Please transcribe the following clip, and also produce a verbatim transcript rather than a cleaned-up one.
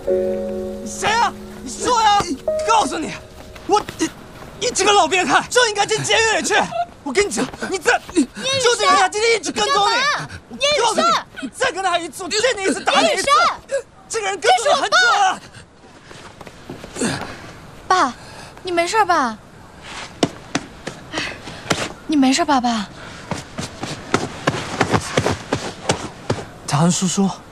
谁啊？你说呀！告诉你，我你你这个老变态就应该进监狱里去！我跟你讲，你再就这人家今天一直跟踪你，我告诉你，你再跟他一次，我见你一次打你一次。这个人跟踪你很久了。 爸，你没事吧？你没事吧，爸？ 长安叔叔。